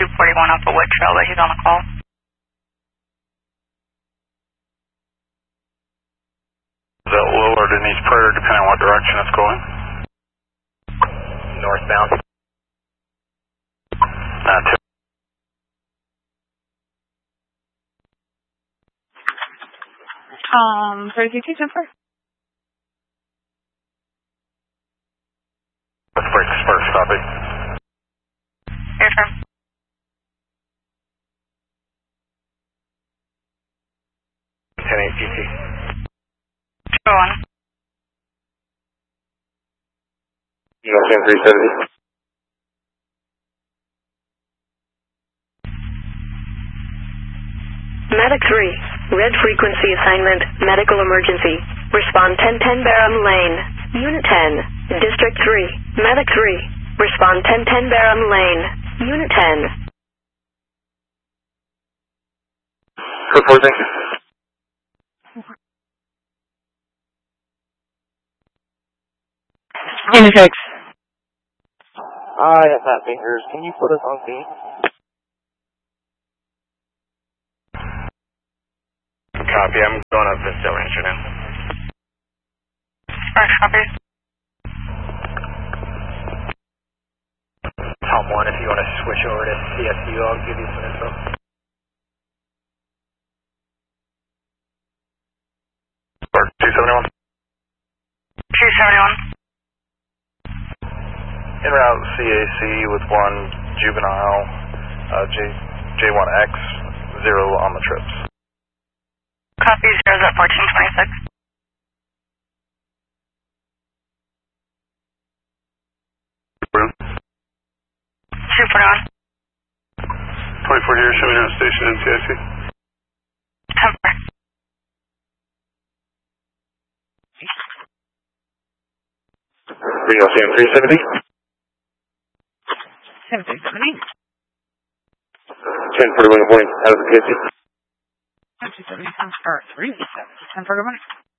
241 off of Wood Trail, but he's on the call. Is that lower than East Prairie, depending on what direction it's going? Northbound. 32 Jennifer. Let's break this first, copy. Affirm. GT. 201. Northbound 370. Medic 3, red frequency assignment, medical emergency. Respond 1010 Barham Lane. Unit 10, District 3, Medic 3. Respond 1010 Barham Lane. Unit 10. Reporting. Unit 6. I have fat fingers. Can you put us on scene? Copy. I'm going up this direction now. Alright, copy. Tom 1, if you want to switch over to CSU, I'll give you some info. Or 271? 271. En route CAC with 1 juvenile, J1X, 0 on the trips. Copy, 0's at 1426. Route? 241. 24 here, showing out station in CIC. Temper. Rio Sam 370. 7370. 1041 morning. How's the kids? 270. 370. 10 for good morning.